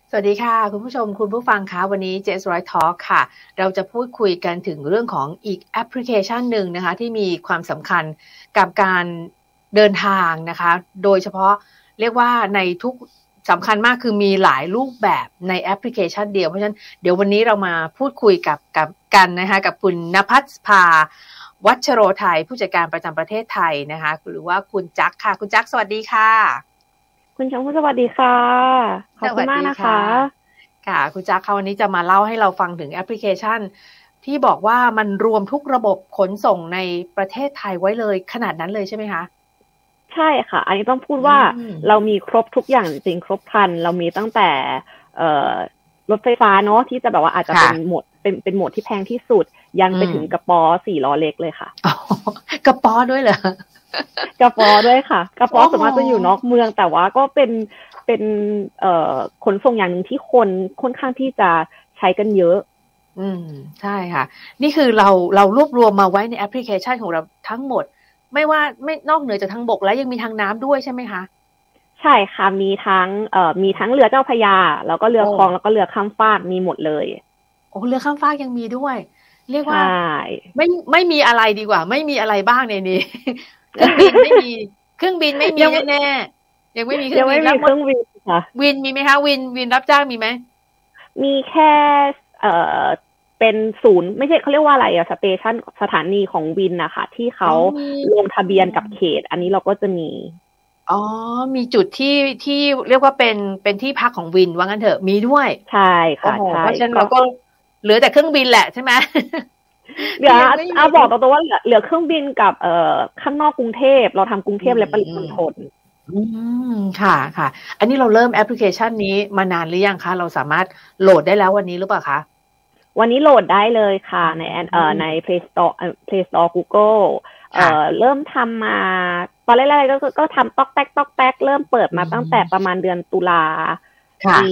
สวัสดีค่ะคุณผู้ชมคุณผู้ฟังคะวันนี้เจสร้อยทอล์คค่ะเราจะพูดคุยกันถึงเรื่องของอีกแอปพลิเคชันหนึ่งนะคะที่มีความสำคัญกับการเดินทางนะคะโดยเฉพาะเรียกว่าในทุกสำคัญมากคือมีหลายรูปแบบในแอปพลิเคชันเดียวเพราะฉะนั้นเดี๋ยววันนี้เรามาพูดคุยกับกันนะคะกับคุณณภัสภาวัชโรไทยผู้จัดการประจำประเทศไทยนะคะหรือว่าคุณจักค่ะคุณจักสวัสดีค่ะคุณชมพู่สวัสดีค่ะขอบคุณมากนะคะค่ะคุณจักค่ะวันนี้จะมาเล่าให้เราฟังถึงแอปพลิเคชันที่บอกว่ามันรวมทุกระบบขนส่งในประเทศไทยไว้เลยขนาดนั้นเลยใช่ไหมคะใช่ค่ะอันนี้ต้องพูดว่าเรามีครบทุกอย่างจริงครบครันเรามีตั้งแต่รถไฟฟ้าเนาะที่จะแบบว่าอาจจะเป็นโหมดเป็นโหมดที่แพงที่สุดยังไปถึงกระป๋อ4 ล้อเล็กเลยค่ะกระป๋อด้วยเหรอกระป๋อด้วยค่ะกระป๋อส่วนมากจะอยู่นอกเมืองแต่ว่าก็เป็นขนส่งอย่างนึงที่คนค่อนข้างที่จะใช้กันเยอะใช่ค่ะนี่คือเรารวบรวมมาไว้ในแอปพลิเคชันของเราทั้งหมดไม่นอกเหนือจากทางบกแล้วยังมีทางน้ำด้วยใช่ไหมคะใช่ค่ะมีทั้งเรือเจ้าพระยาแล้วก็เรือคลองแล้วก็เรือข้ามฟากมีหมดเลยโอ้เรือข้ามฟากยังมีด้วยเรียกว่าไม่มีอะไรดีกว่าไม่มีอะไรบ้างในนี้เครื่องบินไม่มีเครื่องบินไม่มีแน่ๆยังไม่มีเครื่องบินแล้วเครื่องบินค่ะวินมีไหมคะวินรับจ้างมีไหมมีแค่เป็นศูนย์ไม่ใช่เขาเรียกว่าอะไรสเตชันสถานีของวินนะคะที่เขาลงทะเบียนกับเขตอันนี้เราก็จะมีมีจุดที่เรียกว่าเป็นที่พักของวินว่างั้นเถอะมีด้วยใช่ค่ะใช่เพราะฉะนั้นเราก็เหลือแต่เครื่องบินแหละใช่ไหมเดี๋ยวบอกตรงๆว่าเหลือเครื่องบินกับข้างนอกกรุงเทพเราทำกรุงเทพและปริมณฑลค่ะอันนี้เราเริ่มแอปพลิเคชันนี้มานานหรือยังคะเราสามารถโหลดได้แล้ววันนี้หรือเปล่าคะวันนี้โหลดได้เลยค่ะใน Play Store Google เริ่มทำมาตอนแรกๆก็ทำต๊อกแต๊กเริ่มเปิดมาตั้งแต่ประมาณเดือนตุลาปี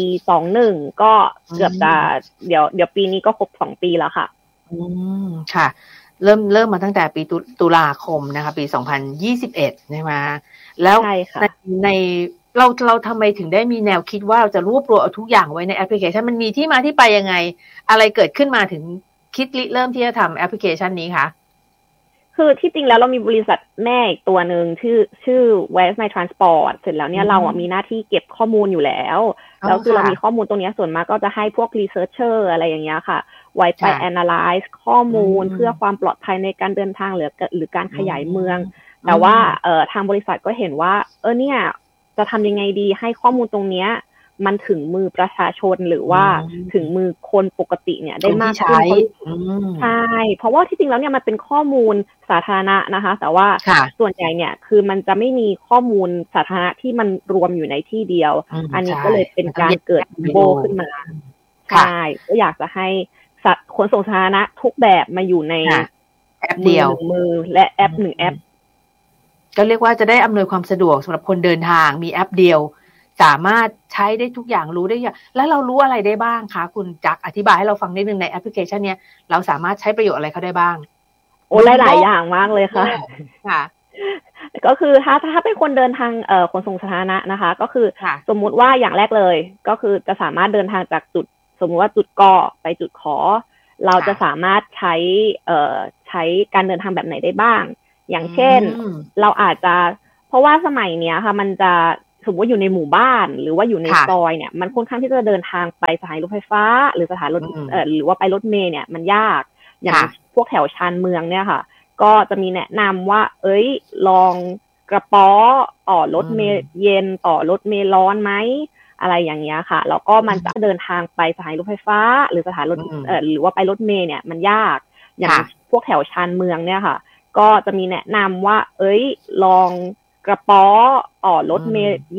21ก็เกือบจะเดี๋ยวปีนี้ก็ครบ2 ปีแล้วค่ะค่ะเริ่มมาตั้งแต่ปีตุลาคมนะคะปี2021ใช่ไหมแล้วในเราทำไมถึงได้มีแนวคิดว่าเราจะรวบรวมเอาทุกอย่างไว้ในแอปพลิเคชันมันมีที่มาที่ไปยังไงอะไรเกิดขึ้นมาถึงคิดเริ่มที่จะทำแอปพลิเคชันนี้คะคือที่จริงแล้วเรามีบริษัทแม่อีกตัวหนึ่งชื่อ West My Transport เสร็จแล้วเนี่ยเรามีหน้าที่เก็บข้อมูลอยู่แล้วคือเรามีข้อมูลตรงนี้ส่วนมากก็จะให้พวก researcher อะไรอย่างเงี้ยค่ะไว้ไป analyze ข้อมูลเพื่อความปลอดภัยในการเดินทางหรือการขยายเมืองแต่ว่าทางบริษัทก็เห็นว่าเนี่ยจะทำยังไงดีให้ข้อมูลตรงเนี้ยมันถึงมือประชาชนหรือว่าถึงมือคนปกติเนี่ยได้มากขึ้นใช่เพราะว่าที่จริงแล้วเนี่ยมันเป็นข้อมูลสาธารณะนะคะแต่ว่าส่วนใหญ่เนี่ยคือมันจะไม่มีข้อมูลสาธารณะที่มันรวมอยู่ในที่เดียวอันนี้ก็เลยเป็นการเกิดโบขึ้นมาใช่ก็อยากจะให้ขนส่งสาธารณะทุกแบบมาอยู่ในแอปเดียวมือและแอป1 แอปก็เรียกว่าจะได้อำนวยความสะดวกสำหรับคนเดินทางมีแอปเดียวสามารถใช้ได้ทุกอย่างรู้ได้อย่างแล้วเรารู้อะไรได้บ้างคะคุณจักอธิบายให้เราฟังนิดนึงในแอปพลิเคชันเนี้ยเราสามารถใช้ประโยชน์อะไรเขาได้บ้างหลายอย่างมากเลยค่ะก็คือถ้าเป็นคนเดินทางขนส่งสาธารณะนะคะก็คือสมมุติว่าอย่างแรกเลยก็คือจะสามารถเดินทางจากจุดสมมุติว่าจุดกไปจุดขอเราจะสามารถใช้การเดินทางแบบไหนได้บ้างอย่างเช่นเราอาจจะเพราะว่าสมัยเนี้ยค่ะมันจะสมมติว่าอยู่ในหมู่บ้านหรือว่าอยู่ในซอยเนี่ยมันค่อนข้างที่จะเดินทางไปสถานีรถไฟฟ้าหรือสถานรถหรือว่าไปรถเมล์เนี่ยมันยากอย่างพวกแถวชานเมืองเนี่ยค่ะก็จะมีแนะนำว่าลองกระป๋อต่อรถเมล์เย็นต่อรถเมล์ร้อนไหมอะไรอย่างเงี้ยค่ะแล้วก็มันจะเดินทางไปสถานีรถไฟฟ้าหรือสถานรถหรือว่าไปรถเมล์เนี่ยมันยากอย่างพวกแถวชานเมืองเนี่ยค่ะก็จะมีแนะนำว่าลองกระป๋อต่อรถเมล์